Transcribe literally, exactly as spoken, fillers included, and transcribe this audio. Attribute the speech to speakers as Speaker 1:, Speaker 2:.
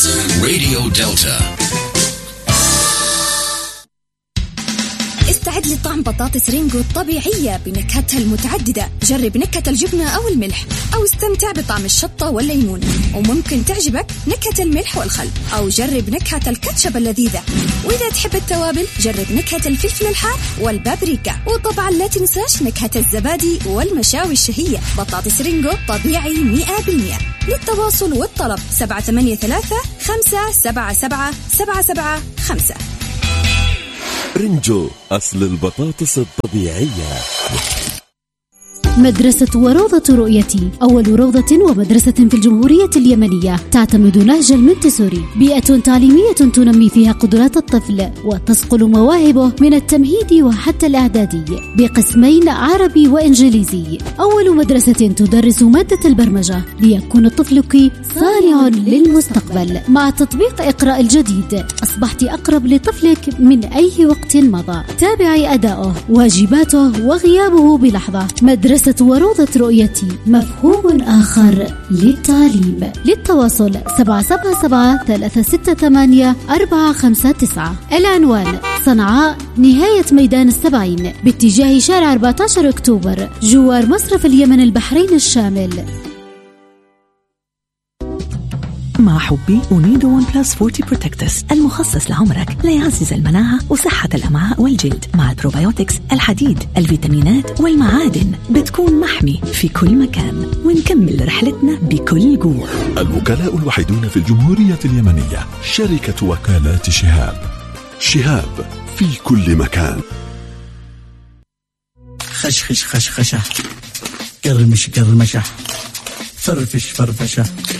Speaker 1: راديو دلتا.
Speaker 2: استعد لطعم بطاطس رينجو الطبيعية بنكهتها المتعددة. جرب نكهة الجبنة أو الملح، أو استمتع بطعم الشطة والليمون. وممكن تعجبك نكهة الملح والخل، أو جرب نكهة الكاتشب اللذيذة. وإذا تحب التوابل جرب نكهة الفلفل الحار والبابريكا. وطبعا لا تنساش نكهة الزبادي والمشاوي الشهية. بطاطس رينجو طبيعي مئة بالمئة. للتواصل والطلب سبعة ثمانية ثلاثة خمسة سبعة سبعة سبعة سبعة خمسة.
Speaker 3: رينجو أصل البطاطس الطبيعية.
Speaker 4: مدرسة وروضة رؤيتي، أول روضة ومدرسة في الجمهورية اليمنية تعتمد نهج المنتسوري، بيئة تعليمية تنمي فيها قدرات الطفل وتصقل مواهبه من التمهيدي وحتى الإعدادي بقسمين عربي وإنجليزي. أول مدرسة تدرس مادة البرمجة ليكون طفلك صانع للمستقبل. مع تطبيق إقراء الجديد أصبحت أقرب لطفلك من أي وقت مضى. تابعي أداؤه، واجباته وغيابه بلحظة. مدرسة وروضة رؤيتي، مفهوم آخر للتعليم. للتواصل سبعة سبعة سبعة ثلاثة ستة ثمانية أربعة خمسة تسعة. العنوان صنعاء، نهاية ميدان السبعين، باتجاه شارع أربعة عشر أكتوبر، جوار مصرف اليمن البحرين الشامل.
Speaker 5: مع حبي أنيدو ون بلس أربعين بروتكتس المخصص لعمرك ليعزز المناعة وصحة الأمعاء والجلد. مع البروبيوتكس، الحديد، الفيتامينات والمعادن، بتكون محمي في كل مكان. ونكمل رحلتنا بكل قوة.
Speaker 6: الوكلاء الوحيدون في الجمهورية اليمنية شركة وكالات شهاب. شهاب في كل مكان.
Speaker 7: خشخش خشخشة، قرمش قرمشة، فرفش فرفشة،